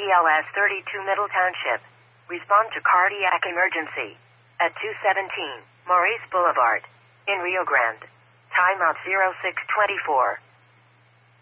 ALS 32 Middle Township. Respond to cardiac emergency. At 217 Maurice Boulevard. In Rio Grande. Timeout 0624.